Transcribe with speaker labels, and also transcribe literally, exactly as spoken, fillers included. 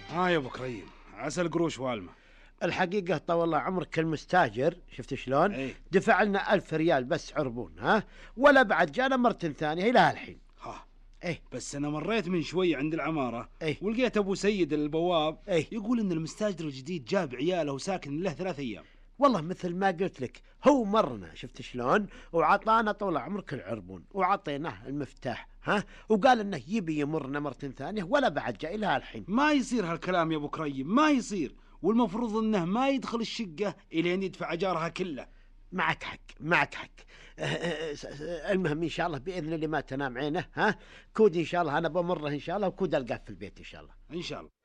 Speaker 1: ها يا ابو كريم، عسى القروش والمه.
Speaker 2: الحقيقة طول الله عمرك المستاجر شفت شلون؟
Speaker 1: ايه
Speaker 2: دفع لنا ألف ريال بس عربون، ها، ولا بعد جانا مرة ثانية إلى الحين.
Speaker 1: ها
Speaker 2: ايه
Speaker 1: بس انا مريت من شوي عند العماره،
Speaker 2: ايه
Speaker 1: ولقيت ابو سيد البواب
Speaker 2: ايه
Speaker 1: يقول ان المستاجر الجديد جاب عياله وساكن له ثلاث ايام.
Speaker 2: والله مثل ما قلت لك، هو مرنا شفت شلون، وعطانا طول عمرك العربون وعطيناه المفتاح، ها، وقال انه يبي يمرنا مرة ثانية ولا بعد جاء إلى الحين.
Speaker 1: ما يصير هالكلام يا ابو كريم، ما يصير، والمفروض انه ما يدخل الشقه الين يدفع اجارها كله.
Speaker 2: معك حق معك حق. أه، أه، أه، المهم ان شاء الله باذن الله ما تنام عينه، ها، كود ان شاء الله انا بمره ان شاء الله، وكود القاه في البيت ان شاء الله.
Speaker 1: ان شاء الله.